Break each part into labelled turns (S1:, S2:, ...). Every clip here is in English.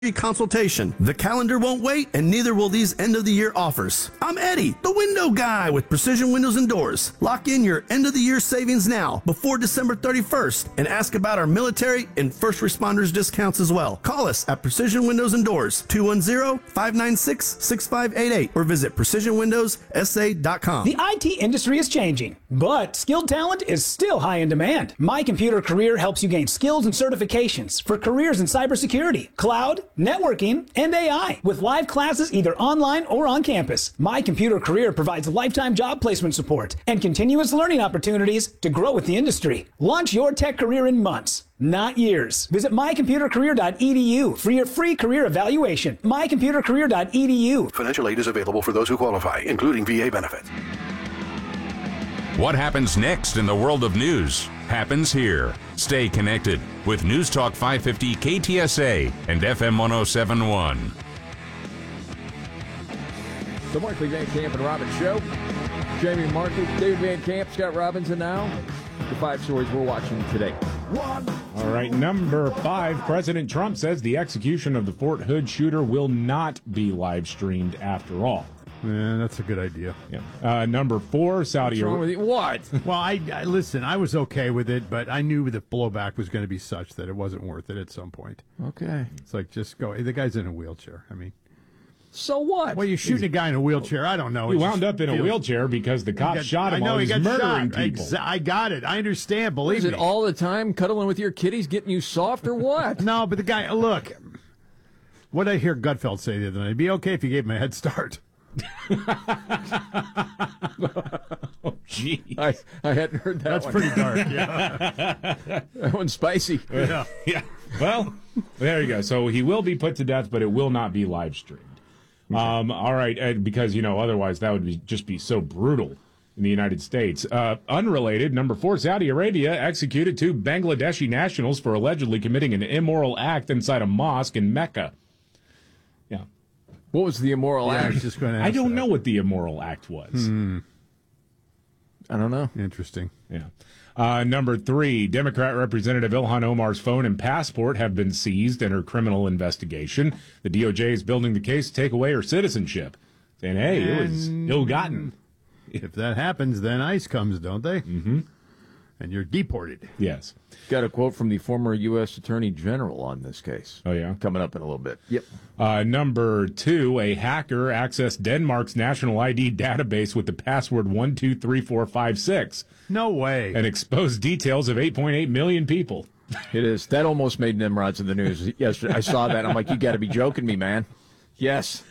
S1: consultation. The calendar won't wait, and neither will these end-of-the-year offers. I'm Eddie, the window guy with Precision Windows and Doors. Lock in your end-of-the-year savings now before December 31st and ask about our military and first responders discounts as well. Call us at Precision Windows and Doors, 210-596-6588, or visit precisionwindowssa.com.
S2: The IT industry is changing, but skilled talent is still high in demand. My Computer Career helps you gain skills and certifications for careers in cybersecurity, cloud, networking, and AI, with live classes either online or on campus. My Computer Career provides lifetime job placement support and continuous learning opportunities to grow with the industry. Launch your tech career in months, not years. Visit mycomputercareer.edu for your free career evaluation. mycomputercareer.edu.
S3: Financial aid is available for those who qualify, including VA benefits.
S4: What happens next in the world of news happens here. Stay connected with News Talk 550 KTSA and FM 1071.
S5: The Markley, Van Camp and Robbins Show. Jamie Markley, David Van Camp, Scott Robinson now. The 5 stories we're watching today.
S6: All right, number 5. President Trump says the execution of the Fort Hood shooter will not be live streamed after all.
S7: Yeah, that's a good idea.
S6: Yeah. Number 4, Saudi Arabia.
S5: What?
S7: Well, I listen, I was okay with it, but I knew the blowback was going to be such that it wasn't worth it at some point.
S5: Okay.
S7: It's like, just go. The guy's in a wheelchair. I mean,
S5: so what?
S7: Well, you're shooting a guy in a wheelchair. I don't know.
S6: He wound up in a wheelchair because the cop shot him while he was murdering people.
S7: I got it. I understand. Believe me.
S5: Is it all the time cuddling with your kitties getting you soft or what?
S7: No, but the guy, look, what did I hear Gutfeld say the other night? It'd be okay if you gave him a head start.
S6: Oh, gee.
S5: I hadn't heard that.
S7: That's pretty dark. Yeah.
S5: That one's spicy.
S7: Yeah.
S6: Yeah. Well, there you go. So he will be put to death, but it will not be live streamed. All right, because, otherwise that would just be so brutal in the United States. Unrelated, number 4, Saudi Arabia executed 2 Bangladeshi nationals for allegedly committing an immoral act inside a mosque in Mecca. Yeah.
S5: What was the immoral act?
S7: Just going to
S6: I don't know what the immoral act was.
S5: I don't know.
S7: Interesting.
S6: Yeah. Number 3, Democrat Representative Ilhan Omar's phone and passport have been seized in her criminal investigation. The DOJ is building the case to take away her citizenship, saying, hey, it was ill-gotten.
S7: If that happens, then ICE comes, don't they?
S6: Mm-hmm.
S7: And you're deported.
S6: Yes.
S5: Got a quote from the former U.S. Attorney General on this case.
S6: Oh, yeah?
S5: Coming up in a little bit. Yep.
S6: Number 2, a hacker accessed Denmark's national ID database with the password 123456.
S7: No way.
S6: And exposed details of 8.8 million people.
S5: It is. That almost made Nimrods in the news yesterday. I saw that. I'm like, you got to be joking me, man. Yes.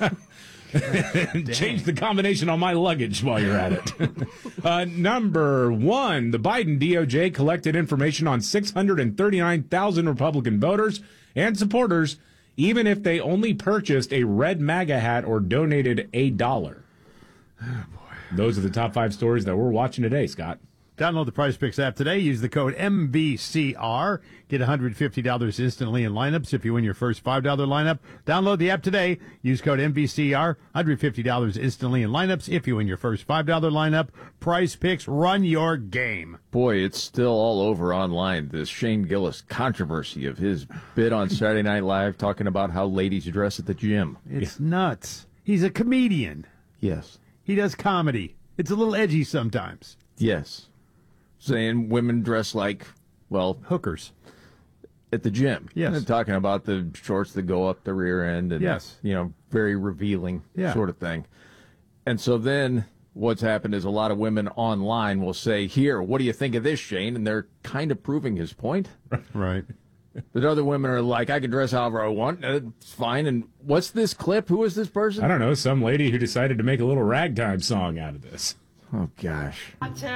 S6: Change the combination on my luggage while you're at it. Number 1, the Biden DOJ collected information on 639,000 Republican voters and supporters, even if they only purchased a red MAGA hat or donated $1.
S7: Oh, boy.
S6: Those are the top 5 stories that we're watching today, Scott.
S7: Download the Prize Picks app today. Use the code MVCR. Get $150 instantly in lineups if you win your first $5 lineup. Download the app today. Use code MVCR. $150 instantly in lineups if you win your first $5 lineup. Prize Picks, run your game.
S5: Boy, it's still all over online, this Shane Gillis controversy of his bit on Saturday Night Live talking about how ladies dress at the gym.
S7: It's nuts. He's a comedian.
S5: Yes.
S7: He does comedy. It's a little edgy sometimes.
S5: Yes. Saying women dress like, well,
S7: hookers
S5: at the gym.
S7: Yes.
S5: And talking about the shorts that go up the rear end and,
S7: yes,
S5: very revealing sort of thing. And so then what's happened is a lot of women online will say, here, what do you think of this, Shane? And they're kind of proving his point.
S7: Right.
S5: But other women are like, I can dress however I want. It's fine. And what's this clip? Who is this person?
S6: I don't know. Some lady who decided to make a little ragtime song out of this.
S5: Oh, gosh.